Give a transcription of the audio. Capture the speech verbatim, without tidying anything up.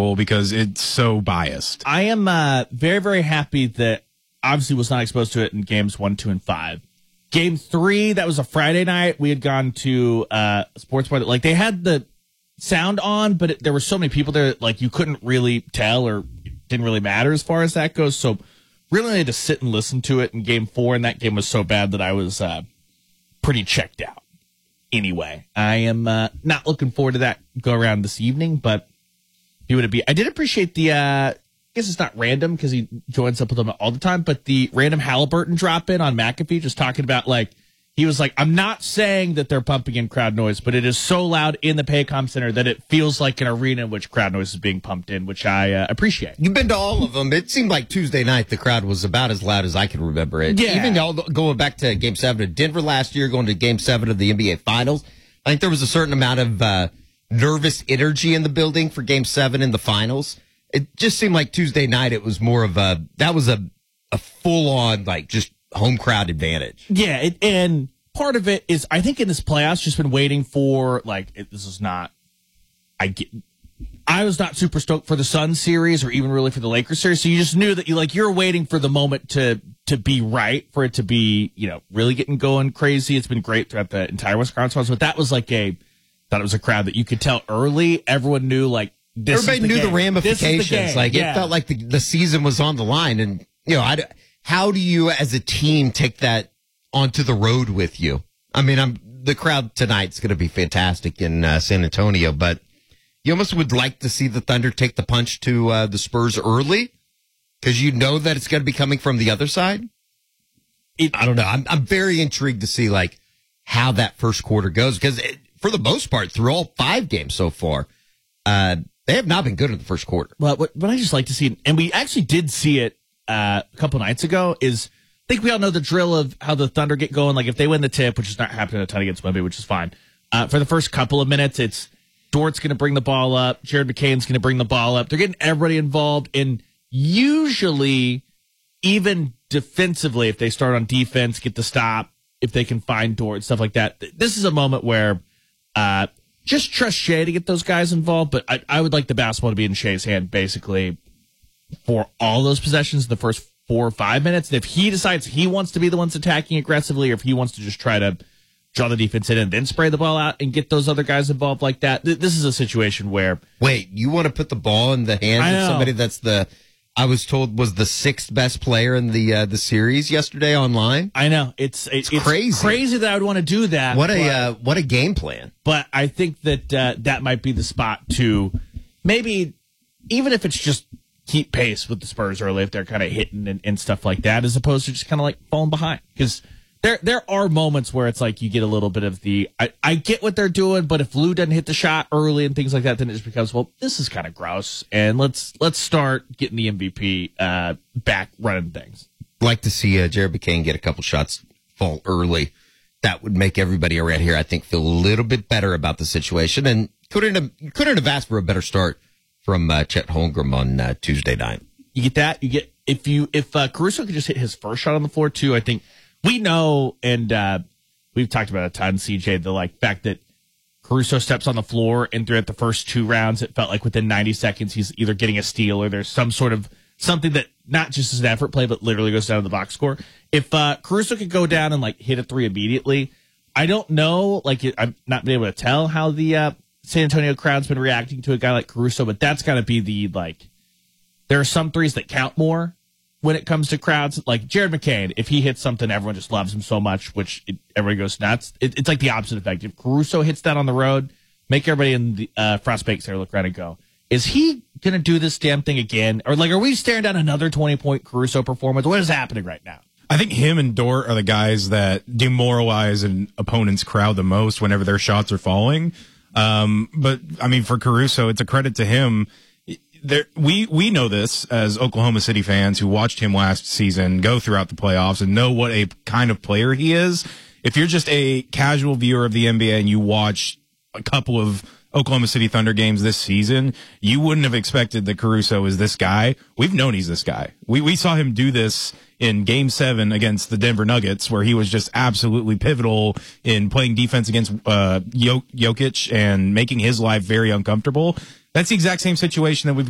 uncomfortable because it's so biased. I am uh, very, very happy that obviously was not exposed to it in games one, two, and five. Game three, that was a Friday night. We had gone to uh, a sports bar that, like, they had the sound on, but it, there were so many people there that, like, you couldn't really tell, or it didn't really matter as far as that goes. So really had to sit and listen to it in game four, and that game was so bad that I was uh, pretty checked out. Anyway, I am uh, not looking forward to that go around this evening, but he would be. I did appreciate the, uh, I guess it's not random because he joins up with them all the time, but the random Halliburton drop in on McAfee, just talking about, like, he was like, I'm not saying that they're pumping in crowd noise, but it is so loud in the Paycom Center that it feels like an arena in which crowd noise is being pumped in, which I uh, appreciate. You've been to all of them. It seemed like Tuesday night the crowd was about as loud as I can remember it. Yeah. Even all going back to Game seven of Denver last year, going to Game seven of the N B A Finals, I think there was a certain amount of uh, nervous energy in the building for Game seven in the Finals. It just seemed like Tuesday night it was more of a, that was a, a full-on, like, just home crowd advantage. Yeah, it, and part of it is, I think in this playoffs, just been waiting for, like, it, this is not, I get, I was not super stoked for the Suns series or even really for the Lakers series. So you just knew that you, like, you're waiting for the moment to, to be right, for it to be, you know, really getting going crazy. It's been great throughout the entire Western Conference, but that was like a, thought it was a crowd that you could tell early. Everyone knew, like, this Everybody is the knew game. the ramifications. This is the Like, yeah. it felt like the, the season was on the line. And, you know, I, how do you as a team take that onto the road with you? I mean, I'm the crowd tonight's going to be fantastic in uh, San Antonio, but you almost would like to see the Thunder take the punch to uh, the Spurs early because you know that it's going to be coming from the other side. It, I don't know. I'm I'm very intrigued to see, like, how that first quarter goes because for the most part, through all five games so far, uh, they have not been good in the first quarter. Well, what, what I just like to see, and we actually did see it uh, a couple nights ago, is I think we all know the drill of how the Thunder get going. Like, if they win the tip, which is not happening a ton against Wemby, which is fine. Uh, for the first couple of minutes, it's Dort's going to bring the ball up. Jared McCain's going to bring the ball up. They're getting everybody involved. And usually, even defensively, if they start on defense, get the stop, if they can find Dort, stuff like that. This is a moment where uh, just trust Shea to get those guys involved. But I, I would like the basketball to be in Shea's hand, basically, for all those possessions, the first four or five minutes. And if he decides he wants to be the ones attacking aggressively, or if he wants to just try to draw the defense in and then spray the ball out and get those other guys involved like that, th- this is a situation where... Wait, you want to put the ball in the hands of somebody that's the, I was told, was the sixth best player in the uh, the series yesterday online? I know. It's it's, it's crazy. crazy that I would want to do that. What a but, uh, what a game plan. But I think that uh, that might be the spot to maybe, even if it's just keep pace with the Spurs early, if they're kind of hitting and, and stuff like that, as opposed to just kind of like falling behind. Because there there are moments where it's like you get a little bit of the, I, I get what they're doing, but if Lou doesn't hit the shot early and things like that, then it just becomes, well, this is kind of gross, and let's let's start getting the M V P uh, back running things. Like to see uh, Jared McCain get a couple shots fall early. That would make everybody around here, I think, feel a little bit better about the situation, and couldn't have, couldn't have asked for a better start from uh, Chet Holmgren on uh, Tuesday night. You get that? You get, if you, if uh, Caruso could just hit his first shot on the floor too, I think we know, and uh, we've talked about it a ton, C J, the like fact that Caruso steps on the floor and throughout the first two rounds, it felt like within ninety seconds, he's either getting a steal or there's some sort of something that not just is an effort play, but literally goes down to the box score. If uh, Caruso could go down and like hit a three immediately, I don't know, like I'm not been able to tell how the uh, San Antonio crowd's been reacting to a guy like Caruso, but that's got to be the, like, there are some threes that count more when it comes to crowds. Like Jared McCain, if he hits something, everyone just loves him so much, which it, everybody goes nuts. It, it's like the opposite effect. If Caruso hits that on the road, make everybody in the uh, Frost Bakes there look around and go, is he going to do this damn thing again? Or like, are we staring down another twenty-point Caruso performance? What is happening right now? I think him and Dort are the guys that demoralize an opponent's crowd the most whenever their shots are falling. Um, but I mean, for Caruso, it's a credit to him. There, we, we know this as Oklahoma City fans who watched him last season go throughout the playoffs and know what a kind of player he is. If you're just a casual viewer of the N B A and you watch a couple of Oklahoma City Thunder games this season, you wouldn't have expected that Caruso is this guy. We've known he's this guy. We, we saw him do this in game seven against the Denver Nuggets, where he was just absolutely pivotal in playing defense against uh, Jokic and making his life very uncomfortable. That's the exact same situation that we've